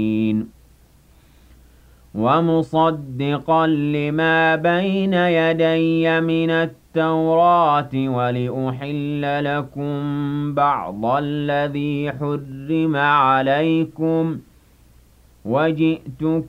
وَمُصَدِّقًا لِّمَا بَيْنَ يَدَيَّ مِنَ التَّوْرَاةِ وَلِأُحِلَّ لَكُم بَعْضَ الَّذِي حُرِّمَ عَلَيْكُمْ ۚ وَجِئْتُكُم